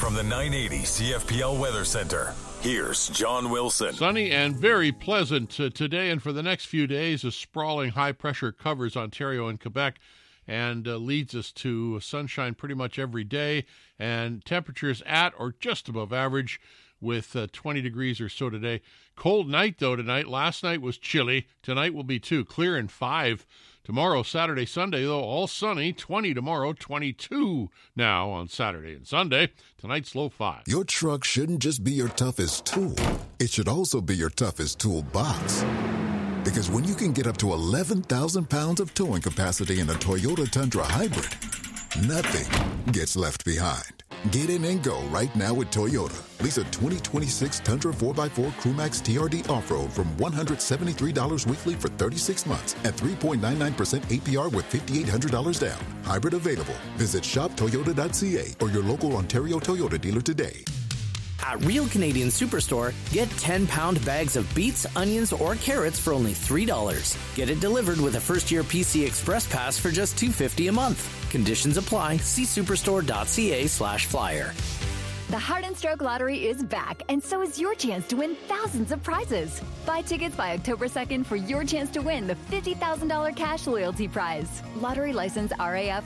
From the 980 CFPL Weather Center, here's John Wilson. Sunny and very pleasant today and for the next few days. A sprawling high pressure covers Ontario and Quebec and leads us to sunshine pretty much every day, and temperatures at or just above average with 20 degrees or so today. Cold night, though, tonight. Last night was chilly. Tonight will be 2. Clear and 5 tomorrow, Saturday, Sunday, though, all sunny. 20 tomorrow, 22 now on Saturday and Sunday. Tonight's low 5. Your truck shouldn't just be your toughest tool. It should also be your toughest toolbox. Because when you can get up to 11,000 pounds of towing capacity in a Toyota Tundra Hybrid, nothing gets left behind. Get in and go right now with Toyota. Lease a 2026 Tundra 4x4 Crewmax TRD Off-Road from $173 weekly for 36 months at 3.99% APR with $5,800 down. Hybrid available. Visit shoptoyota.ca or your local Ontario Toyota dealer today. At Real Canadian Superstore, get 10-pound bags of beets, onions, or carrots for only $3. Get it delivered with a first-year PC Express Pass for just $2.50 a month. Conditions apply. See superstore.ca/flyer. The Heart and Stroke Lottery is back, and so is your chance to win thousands of prizes. Buy tickets by October 2nd for your chance to win the $50,000 cash loyalty prize. Lottery license RAF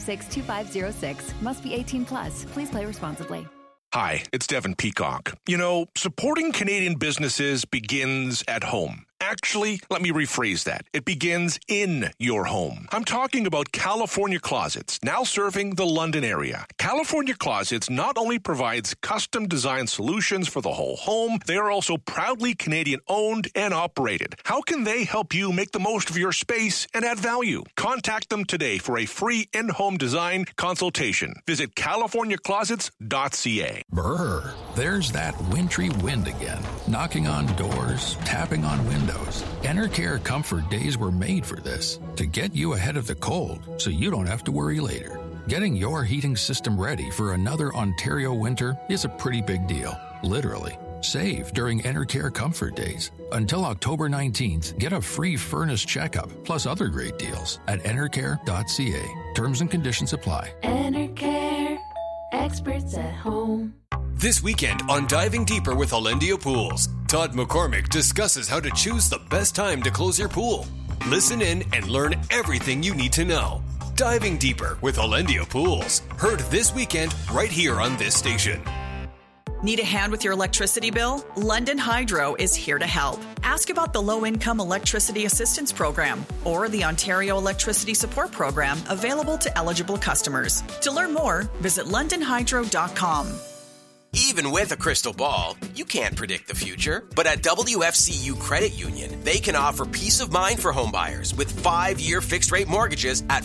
1562506. Must be 18 plus. Please play responsibly. Hi, it's Devin Peacock. You know, supporting Canadian businesses begins at home. Actually, let me rephrase that. It begins in your home. I'm talking about California Closets, now serving the London area. California Closets not only provides custom design solutions for the whole home, they are also proudly Canadian owned and operated. How can they help you make the most of your space and add value? Contact them today for a free in-home design consultation. Visit californiaclosets.ca. Brr, there's that wintry wind again, knocking on doors, tapping on windows. Enercare Comfort Days were made for this, to get you ahead of the cold so you don't have to worry later. Getting your heating system ready for another Ontario winter is a pretty big deal, literally. Save during Enercare Comfort Days. Until October 19th, get a free furnace checkup, plus other great deals at enercare.ca. Terms and conditions apply. Enercare, experts at home. This weekend on Diving Deeper with Alendia Pools, Todd McCormick discusses how to choose the best time to close your pool. Listen in and learn everything you need to know. Diving Deeper with Alendia Pools. Heard this weekend right here on this station. Need a hand with your electricity bill? London Hydro is here to help. Ask about the Low-Income Electricity Assistance Program or the Ontario Electricity Support Program available to eligible customers. To learn more, visit londonhydro.com. Even with a crystal ball, you can't predict the future. But at WFCU Credit Union, they can offer peace of mind for homebuyers with 5-year fixed-rate mortgages at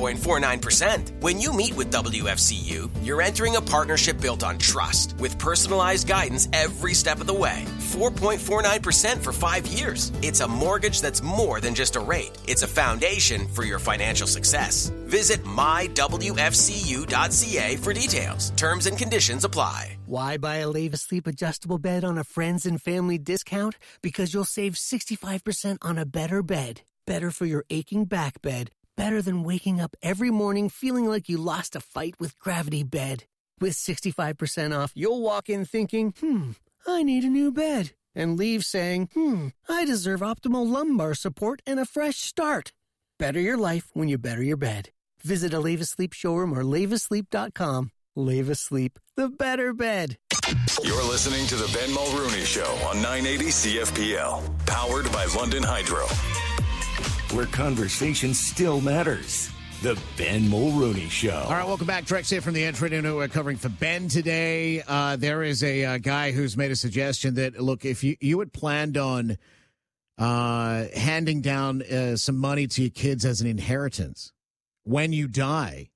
4.49%. When you meet with WFCU, you're entering a partnership built on trust with personalized guidance every step of the way. 4.49% for 5 years. It's a mortgage that's more than just a rate. It's a foundation for your financial success. Visit mywfcu.ca for details. Terms and conditions apply. Why buy a Leva Sleep adjustable bed on a friends and family discount? Because you'll save 65% on a better bed. Better for your aching back bed. Better than waking up every morning feeling like you lost a fight with Gravity Bed. With 65% off, you'll walk in thinking, I need a new bed. And leave saying, I deserve optimal lumbar support and a fresh start. Better your life when you better your bed. Visit a Leva Sleep showroom or levasleep.com. Leva Sleep, the better bed. You're listening to the Ben Mulrooney Show on 980 CFPL, powered by London Hydro. Where conversation still matters. The Ben Mulrooney Show. All right, welcome back. Direct from the entry into covering for Ben today. There is a guy who's made a suggestion that, look, if you had planned on handing down some money to your kids as an inheritance when you die,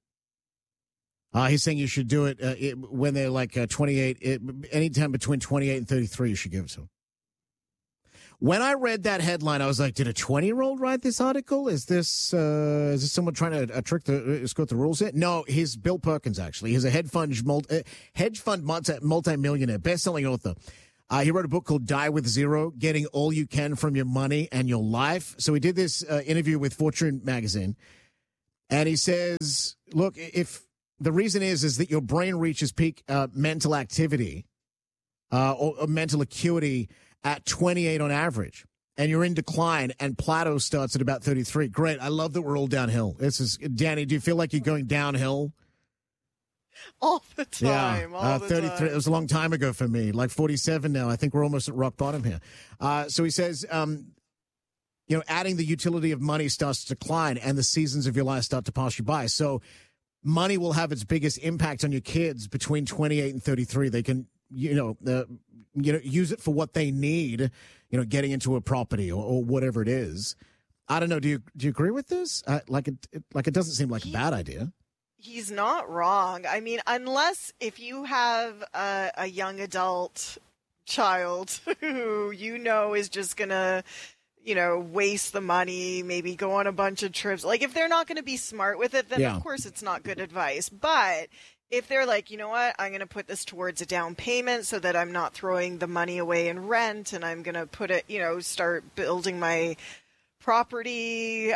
he's saying you should do it when they're like 28. Anytime between 28 and 33, you should give it to them. When I read that headline, I was like, did a 20-year-old write this article? Is this someone trying to skirt the rules here? No, he's Bill Perkins, actually. He's a hedge fund multi-millionaire, best-selling author. He wrote a book called Die with Zero, Getting All You Can from Your Money and Your Life. So he did this interview with Fortune magazine, and he says, look, if the reason is that your brain reaches peak mental activity or mental acuity at 28 on average, and you're in decline, and plateau starts at about 33. Great. I love that we're all downhill. Danny, do you feel like you're going downhill? All the time. Yeah, 33. It was a long time ago for me, like 47 now. I think we're almost at rock bottom here. So he says, adding the utility of money starts to decline, and the seasons of your life start to pass you by. So money will have its biggest impact on your kids between 28 and 33. They can, use it for what they need, getting into a property or whatever it is. I don't know. Do you agree with this? It doesn't seem like a bad idea. He's not wrong. I mean, unless if you have a young adult child who is just going to, waste the money, maybe go on a bunch of trips. Like, if they're not going to be smart with it, then of course it's not good advice. But if they're like, you know what, I'm going to put this towards a down payment so that I'm not throwing the money away in rent, and I'm going to put it, start building my property,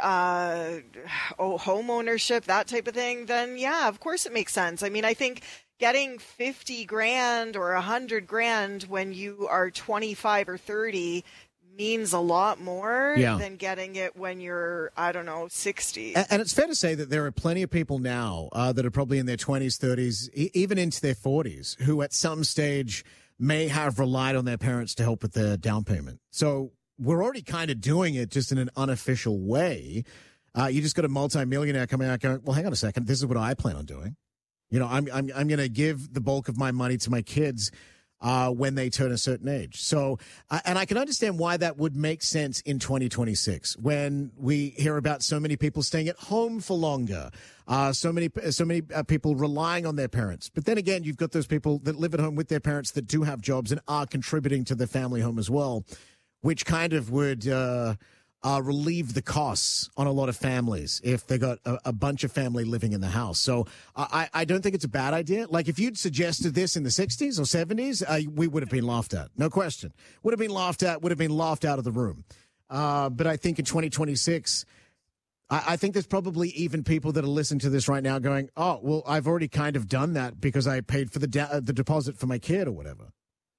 home ownership, that type of thing, then yeah, of course it makes sense. I mean, I think getting $50,000 or $100,000 when you are 25 or 30 means a lot more than getting it when you're, 60. And it's fair to say that there are plenty of people now that are probably in their 20s, 30s, even into their 40s, who at some stage may have relied on their parents to help with their down payment. So we're already kind of doing it just in an unofficial way. You just got a multimillionaire coming out going, well, hang on a second. This is what I plan on doing. I'm going to give the bulk of my money to my kids when they turn a certain age. So, and I can understand why that would make sense in 2026 when we hear about so many people staying at home for longer, so many people relying on their parents. But then again, you've got those people that live at home with their parents that do have jobs and are contributing to the family home as well, which kind of would relieve the costs on a lot of families if they got a bunch of family living in the house. So I don't think it's a bad idea. Like, if you'd suggested this in the 60s or 70s, we would have been laughed at. No question. Would have been laughed out of the room. But I think in 2026, I think there's probably even people that are listening to this right now going, oh, well, I've already kind of done that because I paid for the deposit for my kid or whatever.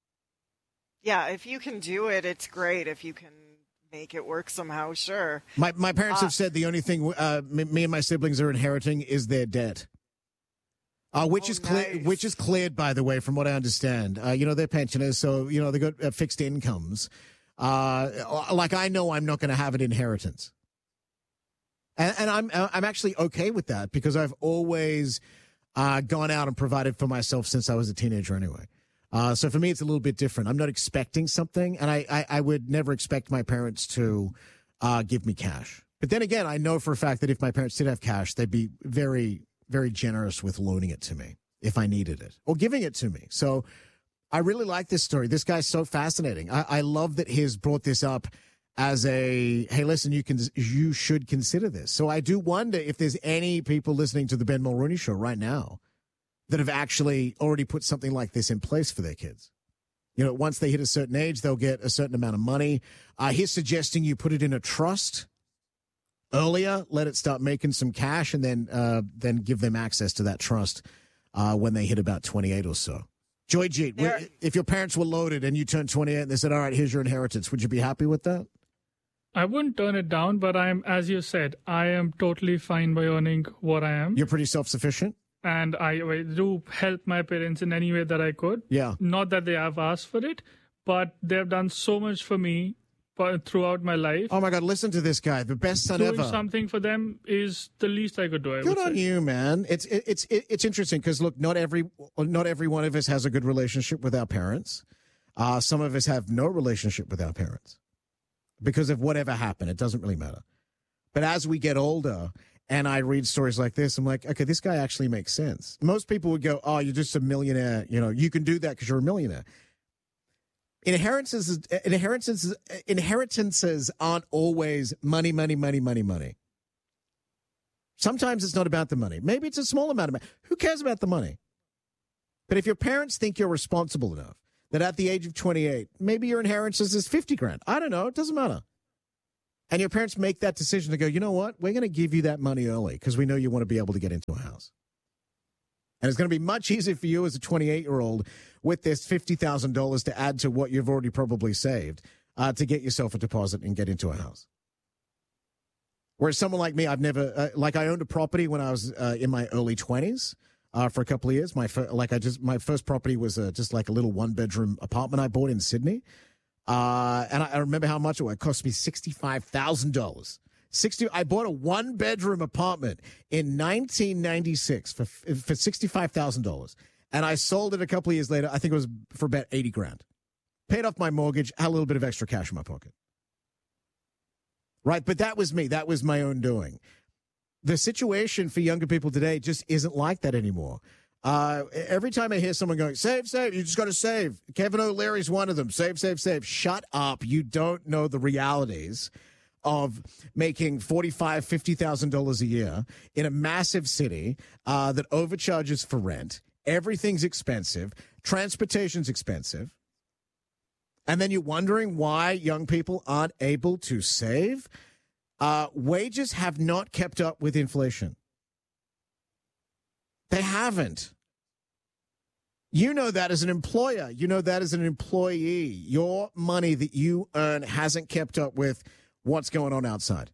Yeah, if you can do it, it's great. If you can make it work somehow, sure. My parents have said the only thing me and my siblings are inheriting is their debt, which is cleared, by the way, from what I understand. They're pensioners, so they got fixed incomes. I know I'm not going to have an inheritance, and I'm actually okay with that because I've always gone out and provided for myself since I was a teenager, anyway. So for me, it's a little bit different. I'm not expecting something, and I would never expect my parents to give me cash. But then again, I know for a fact that if my parents did have cash, they'd be very, very generous with loaning it to me if I needed it or giving it to me. So I really like this story. This guy's so fascinating. I love that he's brought this up as a, hey, listen, you should consider this. So I do wonder if there's any people listening to the Ben Mulrooney Show right now that have actually already put something like this in place for their kids. Once they hit a certain age, they'll get a certain amount of money. He's suggesting you put it in a trust earlier, let it start making some cash, and then give them access to that trust when they hit about 28 or so. Joy Jeet, if your parents were loaded and you turned 28 and they said, all right, here's your inheritance, would you be happy with that? I wouldn't turn it down, but as you said, I am totally fine by earning what I am. You're pretty self-sufficient? And I do help my parents in any way that I could. Yeah. Not that they have asked for it, but they've done so much for me throughout my life. Oh, my God, listen to this guy. The best son ever. Doing something for them is the least I could do, Good on you, man. It's interesting because, look, not every one of us has a good relationship with our parents. Some of us have no relationship with our parents because of whatever happened. It doesn't really matter. But as we get older and I read stories like this, I'm like, okay, this guy actually makes sense. Most people would go, oh, you're just a millionaire. You can do that because you're a millionaire. Inheritances aren't always money, money, money, money, money. Sometimes it's not about the money. Maybe it's a small amount of money. Who cares about the money? But if your parents think you're responsible enough that at the age of 28, maybe your inheritance is $50,000. I don't know. It doesn't matter. And your parents make that decision to go, you know what? We're going to give you that money early because we know you want to be able to get into a house. And it's going to be much easier for you as a 28-year-old with this $50,000 to add to what you've already probably saved to get yourself a deposit and get into a house. Whereas someone like me, I've never, I owned a property when I was in my early 20s for a couple of years. My first property was just like a little one-bedroom apartment I bought in Sydney. And I remember how much it was. It cost me $65,000. I bought a one-bedroom apartment in 1996 for $65,000, and I sold it a couple of years later. I think it was for about $80,000. Paid off my mortgage, had a little bit of extra cash in my pocket. Right, but that was me. That was my own doing. The situation for younger people today just isn't like that anymore. Every time I hear someone going, save, you just got to save. Kevin O'Leary's one of them. Save. Shut up. You don't know the realities of making $45,000, $50,000 a year in a massive city that overcharges for rent. Everything's expensive. Transportation's expensive. And then you're wondering why young people aren't able to save. Wages have not kept up with inflation. They haven't. You know that as an employer. You know that as an employee. Your money that you earn hasn't kept up with what's going on outside.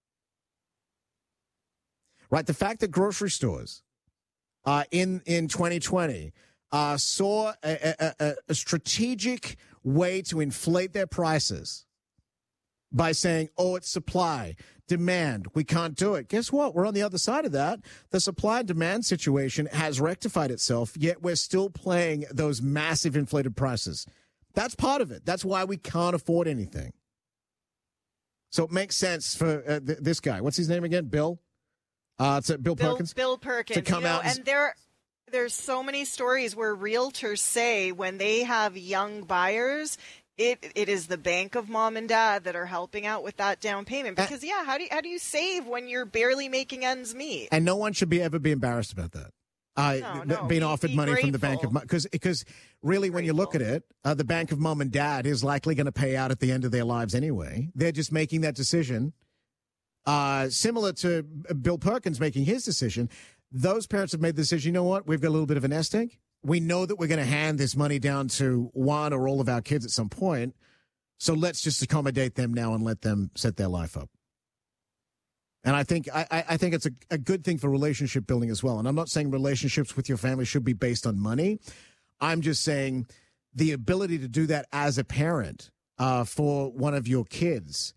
Right? The fact that grocery stores in 2020 saw a strategic way to inflate their prices by saying, oh, it's supply, demand, we can't do it. Guess what? We're on the other side of that. The supply and demand situation has rectified itself, yet we're still paying those massive inflated prices. That's part of it. That's why we can't afford anything. So it makes sense for this guy. What's his name again? Bill? It's Bill Perkins? Bill Perkins. To come out and there's so many stories where realtors say when they have young buyers, it is the bank of mom and dad that are helping out with that down payment. Because, how do you save when you're barely making ends meet? And no one should ever be embarrassed about that. Being offered money from the bank of because really when you look at it, the bank of mom and dad is likely going to pay out at the end of their lives anyway. They're just making that decision. Similar to Bill Perkins making his decision, those parents have made the decision, you know what, we've got a little bit of a nest egg. We know that we're going to hand this money down to one or all of our kids at some point, so let's just accommodate them now and let them set their life up. And I think it's a good thing for relationship building as well. And I'm not saying relationships with your family should be based on money. I'm just saying the ability to do that as a parent for one of your kids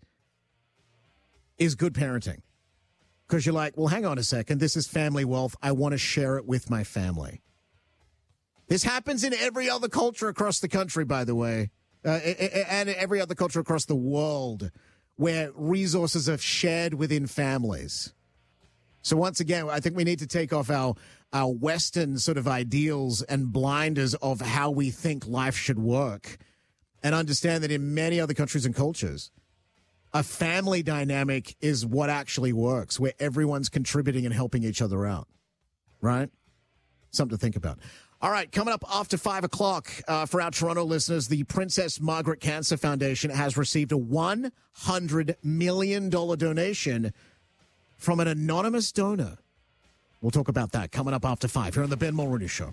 is good parenting. Because you're like, well, hang on a second. This is family wealth. I want to share it with my family. This happens in every other culture across the country, by the way, and every other culture across the world, where resources are shared within families. So once again, I think we need to take off our Western sort of ideals and blinders of how we think life should work and understand that in many other countries and cultures, a family dynamic is what actually works, where everyone's contributing and helping each other out, right? Something to think about. All right, coming up after 5 o'clock for our Toronto listeners, the Princess Margaret Cancer Foundation has received a $100 million donation from an anonymous donor. We'll talk about that coming up after 5 here on the Ben Mulrooney Show.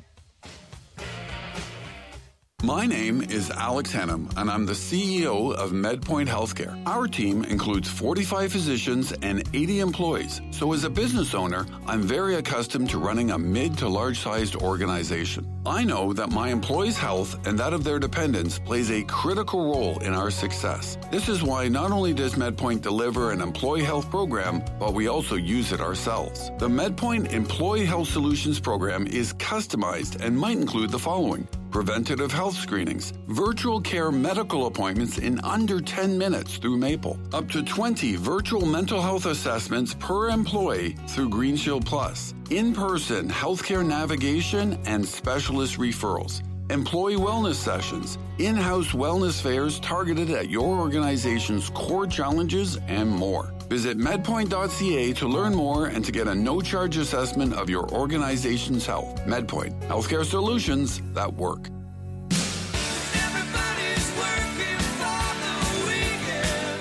My name is Alex Hennum, and I'm the CEO of MedPoint Healthcare. Our team includes 45 physicians and 80 employees. So as a business owner, I'm very accustomed to running a mid to large-sized organization. I know that my employees' health and that of their dependents plays a critical role in our success. This is why not only does MedPoint deliver an employee health program, but we also use it ourselves. The MedPoint Employee Health Solutions program is customized and might include the following: preventative health screenings, virtual care medical appointments in under 10 minutes through Maple, up to 20 virtual mental health assessments per employee through Green Shield Plus, in-person healthcare navigation and specialist referrals, employee wellness sessions, in-house wellness fairs targeted at your organization's core challenges, and more. Visit medpoint.ca to learn more and to get a no-charge assessment of your organization's health. MedPoint, healthcare solutions that work.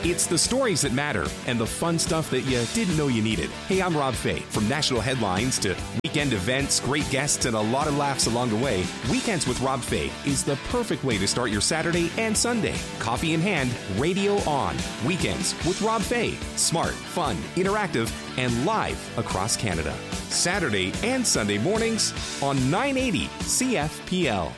It's the stories that matter and the fun stuff that you didn't know you needed. Hey, I'm Rob Fay. From national headlines to weekend events, great guests, and a lot of laughs along the way, Weekends with Rob Fay is the perfect way to start your Saturday and Sunday. Coffee in hand, radio on. Weekends with Rob Fay. Smart, fun, interactive, and live across Canada. Saturday and Sunday mornings on 980 CFPL.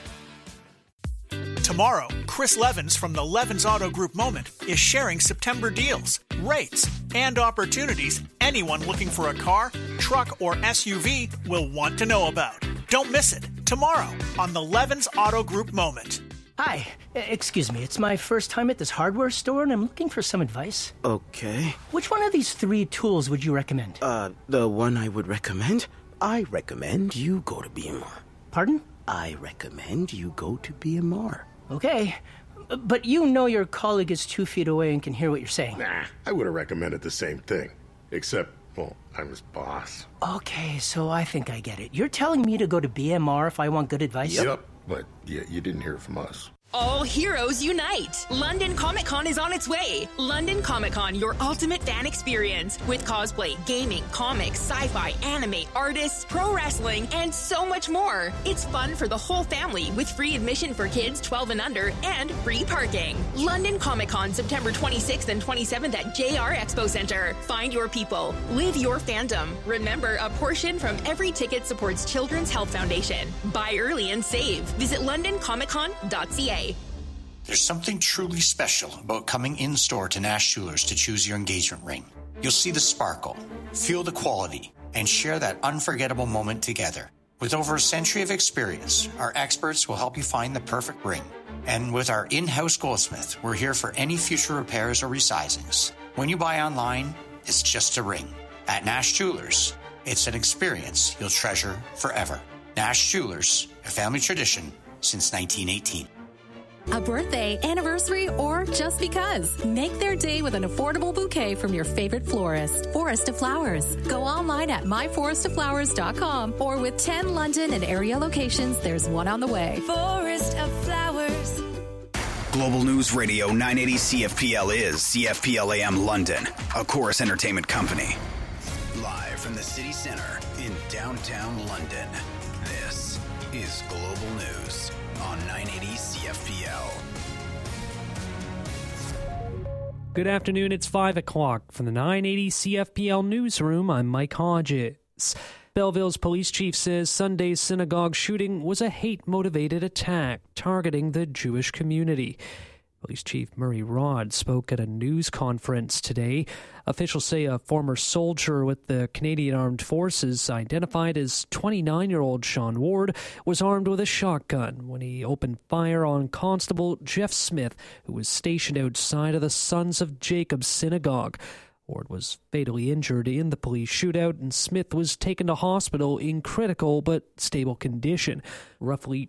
Tomorrow, Chris Levins from the Levins Auto Group Moment is sharing September deals, rates, and opportunities anyone looking for a car, truck, or SUV will want to know about. Don't miss it tomorrow on the Levins Auto Group Moment. Hi, excuse me, it's my first time at this hardware store and I'm looking for some advice. Okay. Which one of these 3 tools would you recommend? The one I would recommend? I recommend you go to BMR. Pardon? I recommend you go to BMR. Okay, but you know your colleague is 2 feet away and can hear what you're saying. Nah, I would have recommended the same thing. Except, well, I'm his boss. Okay, so I think I get it. You're telling me to go to BMR if I want good advice? Yep, but you didn't hear it from us. All heroes unite! London Comic Con is on its way. London Comic Con, your ultimate fan experience. With cosplay, gaming, comics, sci-fi, anime, artists, pro wrestling, and so much more. It's fun for the whole family with free admission for kids 12 and under and free parking. London Comic Con, September 26th and 27th at JR Expo Center. Find your people. Live your fandom. Remember, a portion from every ticket supports Children's Health Foundation. Buy early and save. Visit londoncomiccon.ca. There's something truly special about coming in-store to Nash Jewelers to choose your engagement ring. You'll see the sparkle, feel the quality, and share that unforgettable moment together. With over a century of experience, our experts will help you find the perfect ring. And with our in-house goldsmith, we're here for any future repairs or resizings. When you buy online, it's just a ring. At Nash Jewelers, it's an experience you'll treasure forever. Nash Jewelers, a family tradition since 1918. A birthday, anniversary, or just because. Make their day with an affordable bouquet from your favorite florist. Forest of Flowers. Go online at myforestofflowers.com or with 10 London and area locations, there's one on the way. Forest of Flowers. Global News Radio 980 CFPL is CFPL AM London, a Chorus Entertainment company. Live from the city center in downtown London, this is Global News on 980 CFPL. Good afternoon, it's 5 o'clock. From the 980 CFPL newsroom, I'm Mike Hodges. Belleville's police chief says Sunday's synagogue shooting was a hate-motivated attack targeting the Jewish community. Police Chief Murray Rod spoke at a news conference today. Officials say a former soldier with the Canadian Armed Forces, identified as 29-year-old Sean Ward, was armed with a shotgun when he opened fire on Constable Jeff Smith, who was stationed outside of the Sons of Jacob synagogue. Ward was fatally injured in the police shootout, and Smith was taken to hospital in critical but stable condition. Roughly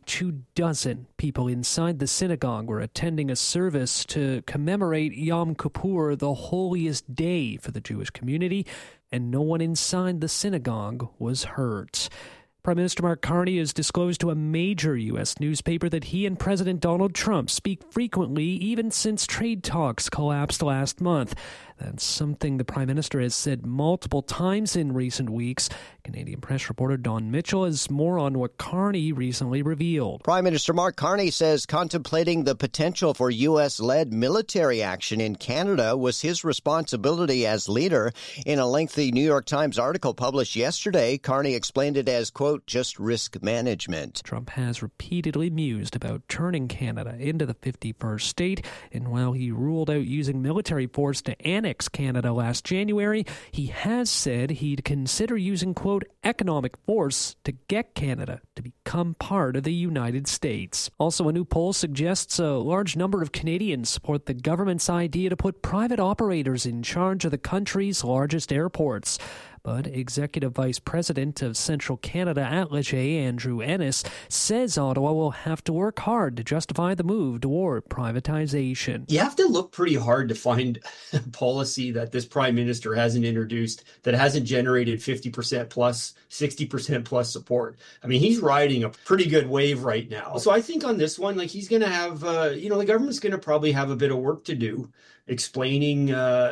24 people inside the synagogue were attending a service to commemorate Yom Kippur, the holiest day for the Jewish community, and no one inside the synagogue was hurt. Prime Minister Mark Carney has disclosed to a major U.S. newspaper that he and President Donald Trump speak frequently, even since trade talks collapsed last month. That's something the Prime Minister has said multiple times in recent weeks. Canadian press reporter Don Mitchell has more on what Carney recently revealed. Prime Minister Mark Carney says contemplating the potential for U.S.-led military action in Canada was his responsibility as leader. In a lengthy New York Times article published yesterday, Carney explained it as, quote, just risk management. Trump has repeatedly mused about turning Canada into the 51st state, and while he ruled out using military force to annex Canada last January, he has said he'd consider using, quote, economic force to get Canada to become part of the United States. Also, a new poll suggests a large number of Canadians support the government's idea to put private operators in charge of the country's largest airports. But Executive Vice President of Central Canada at Leger, Andrew Ennis, says Ottawa will have to work hard to justify the move toward privatization. You have to look pretty hard to find a policy that this Prime Minister hasn't introduced that hasn't generated 50% plus, 60% plus support. I mean, he's riding a pretty good wave right now. So I think on this one, like, he's going to have, the government's going to probably have a bit of work to do explaining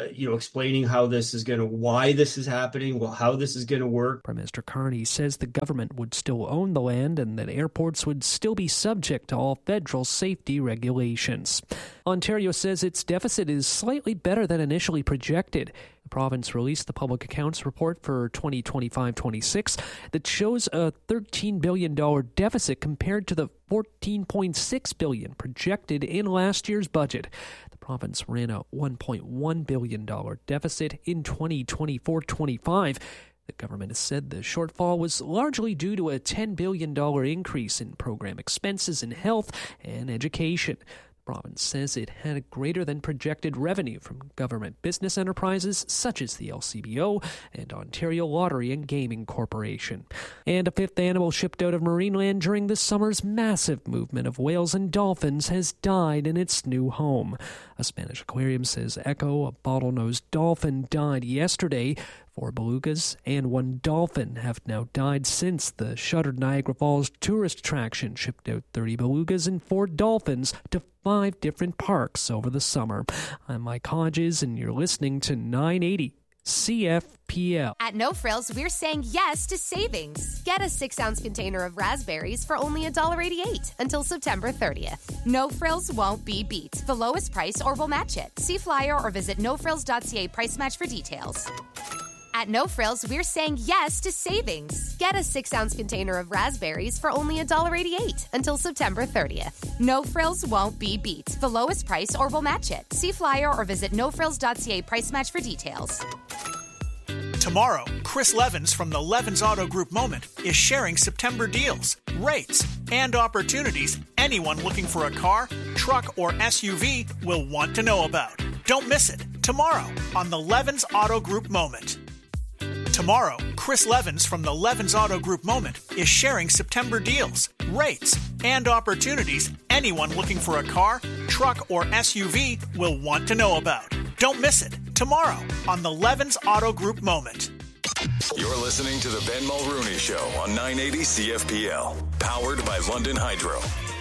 how this is why this is happening, how this is going to work. Prime Minister Carney says the government would still own the land and that airports would still be subject to all federal safety regulations. Ontario says its deficit is slightly better than initially projected. The province released the public accounts report for 2025-26 that shows a $13 billion deficit compared to the $14.6 billion projected in last year's budget. The province ran a $1.1 billion deficit in 2024-25. The government has said the shortfall was largely due to a $10 billion increase in program expenses in health and education. The province says it had a greater than projected revenue from government business enterprises such as the LCBO and Ontario Lottery and Gaming Corporation. And a fifth animal shipped out of Marineland during this summer's massive movement of whales and dolphins has died in its new home. A Spanish aquarium says Echo, a bottlenose dolphin, died yesterday. 4 belugas and 1 dolphin have now died since the shuttered Niagara Falls tourist attraction shipped out 30 belugas and 4 dolphins to 5 different parks over the summer. I'm Mike Hodges, and you're listening to 980 CFPL. At No Frills, we're saying yes to savings. Get a 6-ounce container of raspberries for only $1.88 until September 30th. No Frills won't be beat. The lowest price or we'll match it. See flyer or visit nofrills.ca price match for details. At No Frills, we're saying yes to savings. Get a 6-ounce container of raspberries for only $1.88 until September 30th. No Frills won't be beat. The lowest price or we'll match it. See flyer or visit nofrills.ca price match for details. Tomorrow, Chris Levins from the Levins Auto Group Moment is sharing September deals, rates, and opportunities anyone looking for a car, truck, or SUV will want to know about. Don't miss it tomorrow on the Levins Auto Group Moment. Tomorrow, Chris Levins from the Levins Auto Group Moment is sharing September deals, rates, and opportunities anyone looking for a car, truck, or SUV will want to know about. Don't miss it tomorrow on the Levins Auto Group Moment. You're listening to the Ben Mulrooney Show on 980 CFPL, powered by London Hydro.